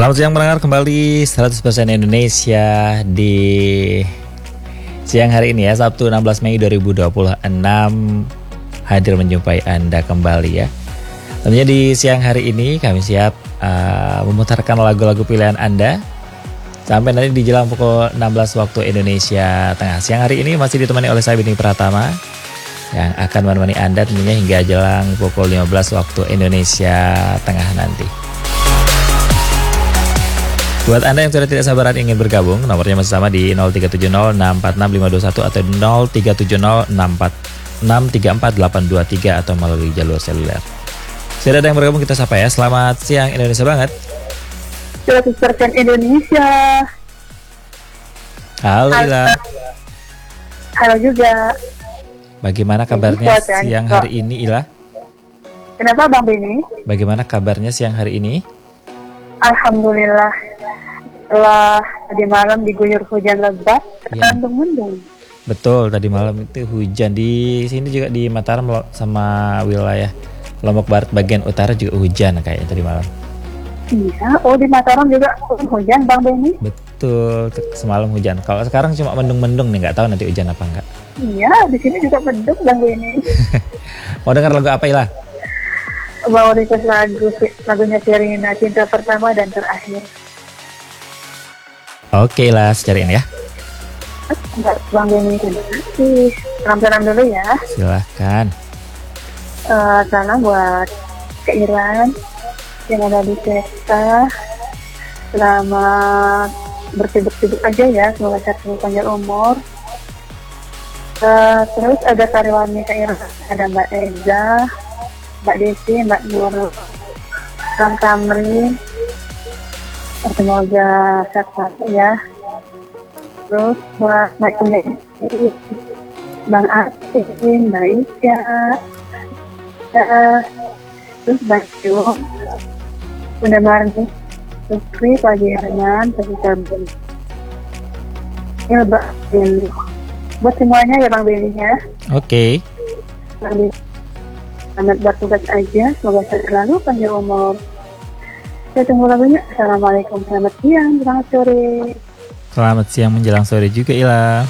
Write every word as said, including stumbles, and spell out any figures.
Selamat siang mendengar kembali seratus persen Indonesia di siang hari ini ya, Sabtu enam belas Mei dua ribu dua puluh enam, hadir menjumpai Anda kembali ya. Tentunya di siang hari ini kami siap uh, memutarkan lagu-lagu pilihan Anda sampai nanti di jelang pukul enam belas waktu Indonesia Tengah. Siang hari ini masih ditemani oleh saya Bini Pratama yang akan menemani Anda tentunya hingga jelang pukul lima belas waktu Indonesia Tengah nanti. Buat Anda yang sudah tidak sabaran ingin bergabung, nomornya masih sama di nol tiga tujuh nol enam empat enam lima dua satu atau nol tiga tujuh nol enam empat enam tiga empat delapan dua tiga atau melalui jalur seluler. Sudah ada yang bergabung, kita sapa ya. Selamat siang Indonesia banget. seratus persen Indonesia. Halo Ila. Halo juga. Bagaimana kabarnya siang hari ini Ila? Kenapa Bang Beni? Bagaimana kabarnya siang hari ini? Alhamdulillah. Setelah tadi malam diguyur hujan lebat, terkandung mendung. Betul, tadi malam itu hujan di sini juga di Mataram sama wilayah Lombok Barat bagian utara juga hujan kayaknya tadi malam. Iya, oh di Mataram juga hujan Bang Beni? Betul, semalam hujan. Kalau sekarang cuma mendung-mendung nih, nggak tahu nanti hujan apa enggak. Iya, di sini juga mendung Bang Beni. Mau dengar lagu apa Ila? Mau request lagu lagunya Sherina, Cinta Pertama dan Terakhir. Oke lah, secariin ya. Bang Beni, terima kasih. Salam-salam dulu ya. Silahkan. Uh, salam buat Keiran yang ada di Cesta. Selamat bersibuk-sibuk aja ya, semoga sehat panjang umur. Uh, terus ada karyawannya Keiran, ada Mbak Eza, Mbak Desi, Mbak Nur, Kang Kamri. Semoga sehat ya. Terus buat Mbak Kembali, Bang Asin, Mbak Isya, uh, terus Mbak Yu, Bunda Marni, Sukri, Pak Herman, Pak Sabun. Ya Mbak Beli. Buat semuanya ya Bang Beli ya. Oke. Okay. Selamat bertugas aja, semoga sehat selalu, panjang umur. Saya tunggu lagunya. Assalamualaikum, selamat siang, selamat sore. Selamat siang menjelang sore juga Ila.